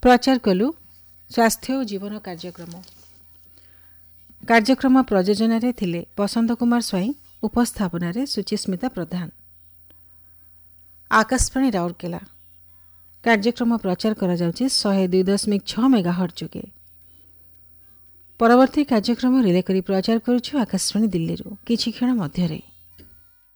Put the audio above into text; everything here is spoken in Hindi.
प्रचार कलु स्वास्थ्य और जीवन कार्यक्रम प्रयोजन थिले बसंत कुमार स्वाई उपस्थापन सुचिस्मिता प्रधान। आकाशवाणी राउरकेला कार्यक्रम प्रचार करा जाउछि 102.6 मेगाहर्ट्ज जोगे। परवर्ती कार्यक्रम रिले करी प्रचार करुछु आकाशवाणी दिल्ली किछि क्षण मध्यरे।